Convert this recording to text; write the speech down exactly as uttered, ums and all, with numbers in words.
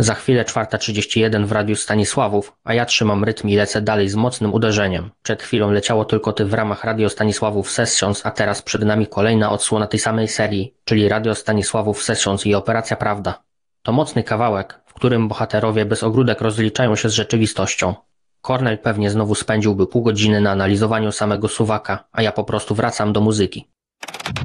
Za chwilę czwarta trzydzieści jeden w radiu Stanisławów, a ja trzymam rytm i lecę dalej z mocnym uderzeniem. Przed chwilą leciało tylko ty w ramach Radio Stanisławów Sessions, a teraz przed nami kolejna odsłona tej samej serii, czyli Radio Stanisławów Sessions i Operacja Prawda. To mocny kawałek, w którym bohaterowie bez ogródek rozliczają się z rzeczywistością. Kornel pewnie znowu spędziłby pół godziny na analizowaniu samego suwaka, a ja po prostu wracam do muzyki.